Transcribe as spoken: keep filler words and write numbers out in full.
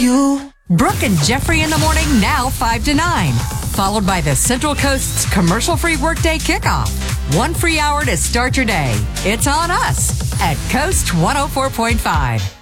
you. Brooke and Jeffrey in the morning, now five to nine. Followed by the Central Coast's commercial-free workday kickoff. One free hour to start your day. It's on us at Coast one oh four point five.